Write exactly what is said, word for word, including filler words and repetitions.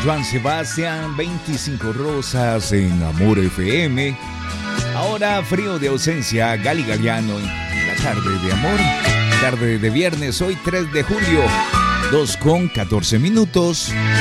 Joan Sebastián, veinticinco rosas en Amor F M. Ahora Frío de ausencia, Gali Galiano en la tarde de amor. Tarde de viernes, hoy tres de julio, dos con catorce minutos.